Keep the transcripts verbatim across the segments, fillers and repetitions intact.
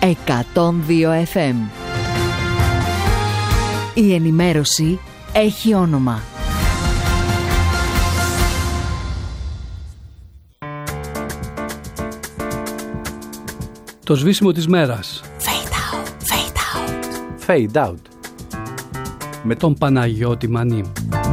εκατόν δύο εφ εμ. Η ενημέρωση έχει όνομα. Το σβήσιμο της μέρας. Fade out, fade out. Fade out. Με τον Παναγιώτη Μανί.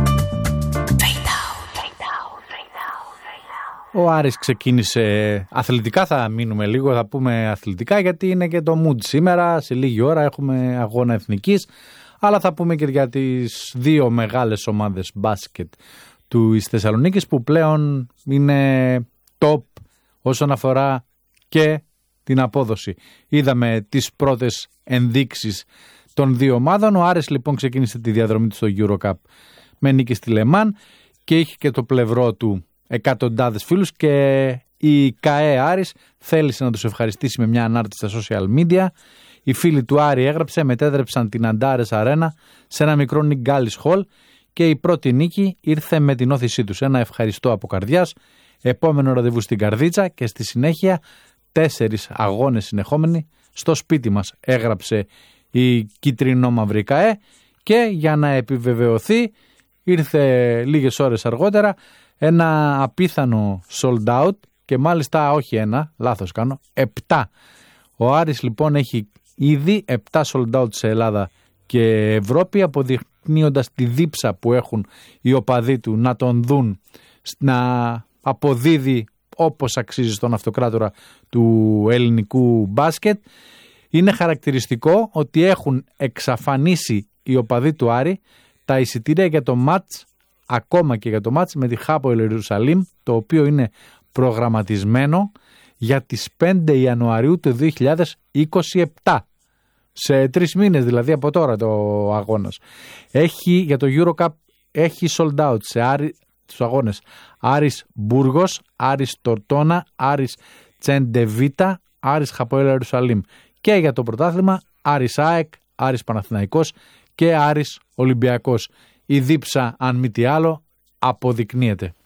Ο Άρης ξεκίνησε αθλητικά, θα μείνουμε λίγο, θα πούμε αθλητικά γιατί είναι και το mood σήμερα, σε λίγη ώρα έχουμε αγώνα εθνικής, αλλά θα πούμε και για τις δύο μεγάλες ομάδες μπάσκετ του Θεσσαλονίκης που πλέον είναι top όσον αφορά και την απόδοση. Είδαμε τις πρώτες ενδείξεις των δύο ομάδων. Ο Άρης λοιπόν ξεκίνησε τη διαδρομή του στο EuroCup με νίκη στη Λεμάν και είχε και το πλευρό του εκατοντάδες φίλους και η ΚΑΕ Άρης θέλησε να τους ευχαριστήσει με μια ανάρτηση στα social media. Οι φίλοι του Άρη έγραψε, μετέδρεψαν την Αντάρες Αρένα σε ένα μικρό Νιγκάλης Χολ και η πρώτη νίκη ήρθε με την όθησή τους. Ένα ευχαριστώ από καρδιάς, επόμενο ραντεβού στην Καρδίτσα και στη συνέχεια τέσσερις αγώνες συνεχόμενοι στο σπίτι μας, έγραψε η κίτρινο-μαύρη ΚΑΕ και για να επιβεβαιωθεί ήρθε λίγες ώρες αργότερα ένα απίθανο sold out και μάλιστα όχι ένα, λάθος κάνω, επτά. Ο Άρης λοιπόν έχει ήδη επτά sold out σε Ελλάδα και Ευρώπη, αποδεικνύοντας τη δίψα που έχουν οι οπαδοί του να τον δουν να αποδίδει όπως αξίζει στον αυτοκράτορα του ελληνικού μπάσκετ. Είναι χαρακτηριστικό ότι έχουν εξαφανίσει οι οπαδοί του Άρη τα εισιτήρια για το μάτς, ακόμα και για το μάτς με τη Χάποελ Ιερουσαλήμ, το οποίο είναι προγραμματισμένο για τις πέντε Ιανουαρίου του δύο χιλιάδες είκοσι επτά. Σε τρεις μήνες δηλαδή από τώρα το αγώνας. Έχει, για το EuroCup έχει sold out σε Άρη, στους αγώνες Άρης Μπούργος, Άρης Τορτώνα, Άρης Τσεντεβίτα, Άρης Χαποέλ Ιερουσαλήμ. Και για το πρωτάθλημα Άρης ΑΕΚ, Άρης Παναθηναϊκός και Άρης Ολυμπιακός. Η δίψα, αν μη τι άλλο, αποδεικνύεται.